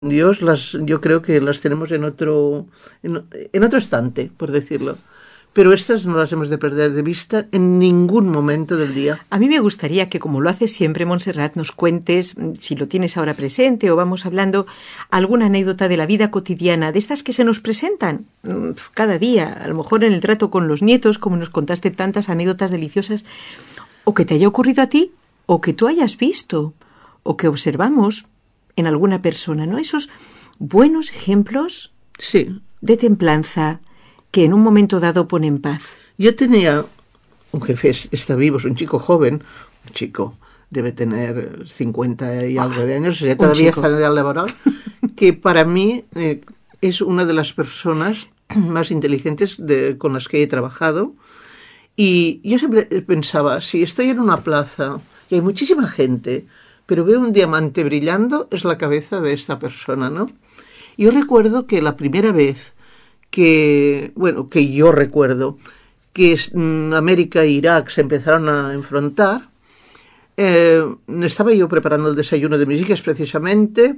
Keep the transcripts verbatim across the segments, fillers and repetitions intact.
Dios, las, yo creo que las tenemos en otro, en, en otro estante, por decirlo. Pero estas no las hemos de perder de vista en ningún momento del día. A mí me gustaría que, como lo haces siempre, Montserrat, nos cuentes, si lo tienes ahora presente o vamos hablando, alguna anécdota de la vida cotidiana, de estas que se nos presentan cada día, a lo mejor en el trato con los nietos, como nos contaste tantas anécdotas deliciosas, o que te haya ocurrido a ti, o que tú hayas visto, o que observamos en alguna persona, ¿no? Esos buenos ejemplos sí. de templanza que en un momento dado ponen paz. Yo tenía un jefe, está vivo, es un chico joven, un chico, debe tener cincuenta y algo de años, o sea, todavía está en edad laboral, que para mí eh, es una de las personas más inteligentes de, con las que he trabajado. Y yo siempre pensaba, si estoy en una plaza y hay muchísima gente, pero veo un diamante brillando, es la cabeza de esta persona, ¿no? Yo recuerdo que la primera vez que, bueno, que yo recuerdo que América e Irak se empezaron a enfrentar, eh, estaba yo preparando el desayuno de mis hijas precisamente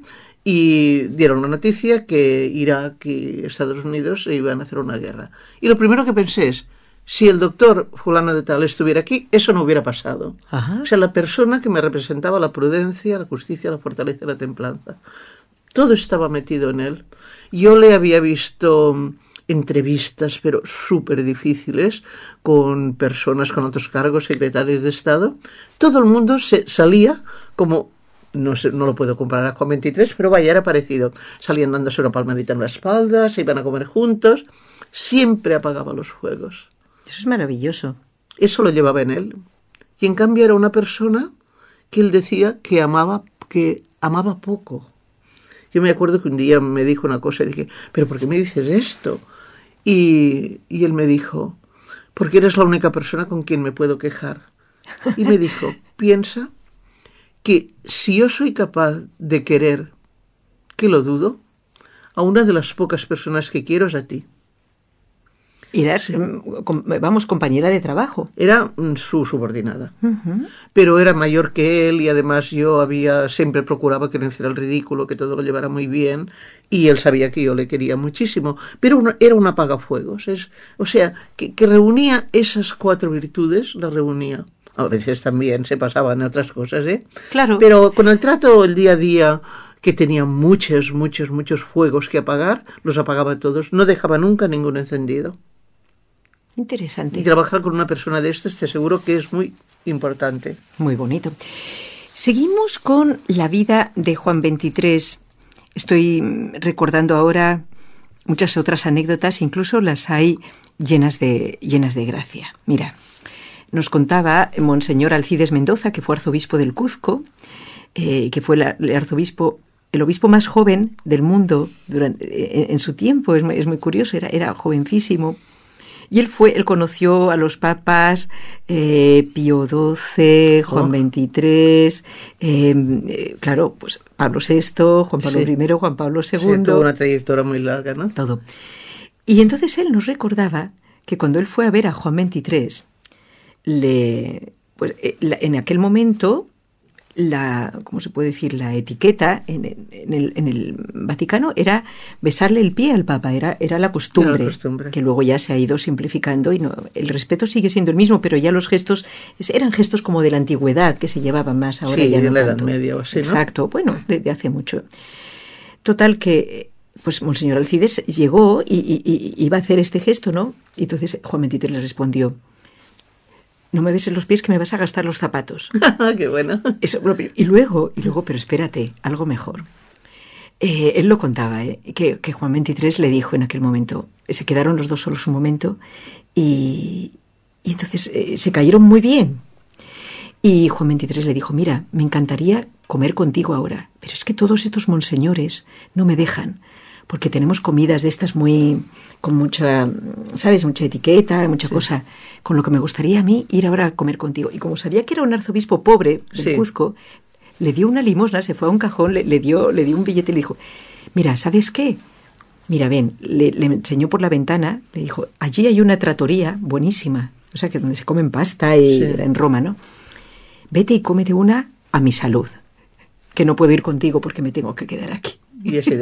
y dieron la noticia que Irak y Estados Unidos se iban a hacer una guerra. Y lo primero que pensé es, si el doctor fulano de tal estuviera aquí, eso no hubiera pasado. Ajá. O sea, la persona que me representaba la prudencia, la justicia, la fortaleza y la templanza. Todo estaba metido en él. Yo le había visto entrevistas, pero súper difíciles, con personas con otros cargos, secretarios de Estado. Todo el mundo se salía como, no sé, no lo puedo comparar a Juan veintitrés, pero vaya, era parecido. Salían dándose una palmadita en la espalda, se iban a comer juntos. Siempre apagaba los fuegos. Eso es maravilloso. Eso lo llevaba en él. Y en cambio era una persona que él decía que amaba, que amaba poco. Yo me acuerdo que un día me dijo una cosa y dije, ¿pero por qué me dices esto? Y, y él me dijo, porque eres la única persona con quien me puedo quejar. Y me dijo, piensa que si yo soy capaz de querer, que lo dudo, a una de las pocas personas que quiero es a ti. Eras, sí. vamos, compañera de trabajo. Era su subordinada. Uh-huh. Pero era mayor que él y además yo había siempre procuraba que no hiciera el ridículo, que todo lo llevara muy bien y él sabía que yo le quería muchísimo. Pero una, era un apagafuegos. Es, o sea, que, que reunía esas cuatro virtudes, las reunía. A veces también se pasaban en otras cosas, ¿eh? Claro. Pero con el trato, el día a día, que tenía muchos, muchos, muchos fuegos que apagar, los apagaba todos. No dejaba nunca ninguno encendido. Interesante. Y trabajar con una persona de estas te aseguro que es muy importante. Muy bonito. Seguimos con la vida de Juan veintitrés. Estoy recordando ahora muchas otras anécdotas, incluso las hay llenas de, llenas de gracia. Mira, nos contaba Monseñor Alcides Mendoza, que fue arzobispo del Cuzco, eh, que fue la, el arzobispo, el obispo más joven del mundo durante, en, en su tiempo. Es muy, es muy curioso, era, era jovencísimo. Y él fue, él conoció a los papas eh, Pío doce, Juan veintitrés, eh, eh, claro, pues Pablo sexto, Juan Pablo sí. primero, Juan Pablo segundo. Sí, tuvo una trayectoria muy larga, ¿no? Todo. Y entonces él nos recordaba que cuando él fue a ver a Juan veintitrés, le, pues, en aquel momento, la, ¿cómo se puede decir? La etiqueta en, en, el, en el Vaticano era besarle el pie al Papa, era, era la costumbre, era la costumbre, que luego ya se ha ido simplificando y no, el respeto sigue siendo el mismo, pero ya los gestos eran gestos como de la antigüedad que se llevaban más ahora. Sí, ya no en la tanto. Edad Media o así, ¿no? Exacto, bueno, de, de hace mucho. Total que, pues Monseñor Alcides llegó y, y, y iba a hacer este gesto, ¿no? Y entonces Juan veintitrés le respondió, no me beses los pies que me vas a gastar los zapatos. ¡Qué bueno! Eso, y luego, y luego, pero espérate, algo mejor. Eh, él lo contaba, eh, que, que Juan veintitrés le dijo en aquel momento, se quedaron los dos solos un momento y, y entonces eh, se cayeron muy bien. Y Juan veintitrés le dijo, mira, me encantaría comer contigo ahora, pero es que todos estos monseñores no me dejan, porque tenemos comidas de estas muy, con mucha, ¿sabes? Mucha etiqueta, mucha sí. cosa, con lo que me gustaría a mí ir ahora a comer contigo. Y como sabía que era un arzobispo pobre del sí. Cuzco, le dio una limosna, se fue a un cajón, le, le, dio, le dio un billete y le dijo, mira, ¿sabes qué? Mira, ven, le, le enseñó por la ventana, le dijo, allí hay una trattoria buenísima, o sea, que donde se comen pasta, y sí. era en Roma, ¿no? Vete y cómete una a mi salud, que no puedo ir contigo porque me tengo que quedar aquí. Y ese